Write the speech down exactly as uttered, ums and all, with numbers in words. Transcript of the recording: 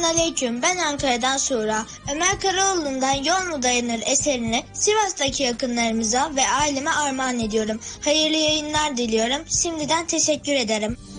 Aleyküm. Ben Ankara'dan Suğra. Ömer Karaoğlu'ndan Yol Mu Dayanır eserini Sivas'taki yakınlarımıza ve aileme armağan ediyorum. Hayırlı yayınlar diliyorum. Şimdiden teşekkür ederim.